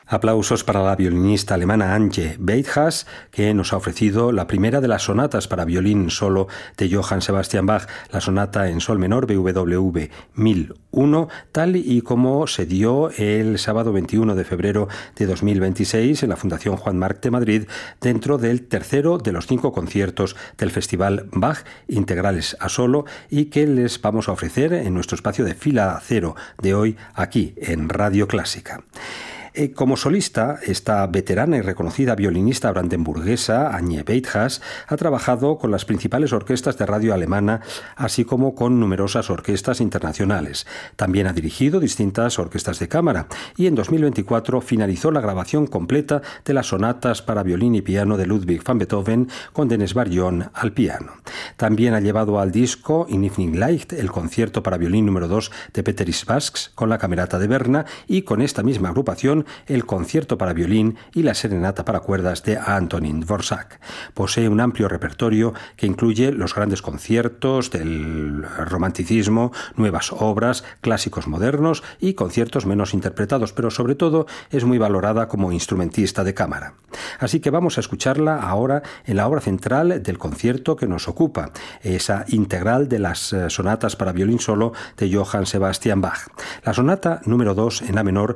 Aplausos para la violinista alemana Antje Beithas, que nos ha ofrecido la primera de las sonatas para violín solo de Johann Sebastian Bach, la sonata en sol menor BWV 1001, tal y como se dio el sábado 21 de febrero de 2026 en la Fundación Juan March de Madrid, dentro del tercero de los 5 conciertos del Festival Bach integrales a solo, y que les vamos a ofrecer en nuestro espacio de Fila Cero de hoy aquí en Radio Clásica. Como solista, esta veterana y reconocida violinista brandenburguesa, Antje Beithas, ha trabajado con las principales orquestas de radio alemana, así como con numerosas orquestas internacionales. También ha dirigido distintas orquestas de cámara y en 2024 finalizó la grabación completa de las sonatas para violín y piano de Ludwig van Beethoven con Dennis Barjon al piano. También ha llevado al disco In Evening Light el concierto para violín número 2 de Peter Isvasks con la Camerata de Berna, y con esta misma agrupación el concierto para violín y la serenata para cuerdas de Antonín Dvořák. Posee un amplio repertorio que incluye los grandes conciertos del romanticismo, nuevas obras, clásicos modernos y conciertos menos interpretados, pero sobre todo es muy valorada como instrumentista de cámara. Así que vamos a escucharla ahora en la obra central del concierto que nos ocupa, esa integral de las sonatas para violín solo de Johann Sebastian Bach. La sonata número 2 en la menor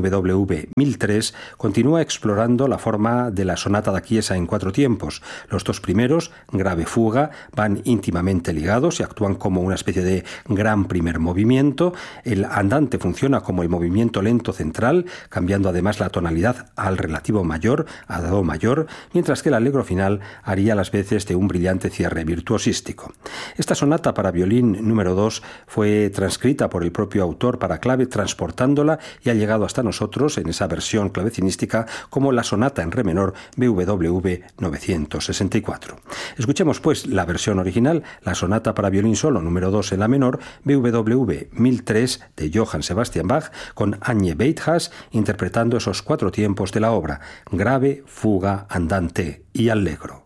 BWV 1003 continúa explorando la forma de la sonata da Chiesa en 4 tiempos. Los 2 primeros, grave fuga, van íntimamente ligados y actúan como una especie de gran primer movimiento. El andante funciona como el movimiento lento central, cambiando además la tonalidad al relativo mayor, a do mayor, mientras que el allegro final haría las veces de un brillante cierre virtuosístico. Esta sonata para violín número 2 fue transcrita por el propio autor para clave, transportándola, y ha llegado hasta nosotros en esa versión clavecinística como la sonata en re menor BWV 964. Escuchemos pues la versión original, la sonata para violín solo número 2 en la menor BWV 1003 de Johann Sebastian Bach, con Antje Beithas interpretando esos 4 tiempos de la obra: grave, fuga, andante y allegro.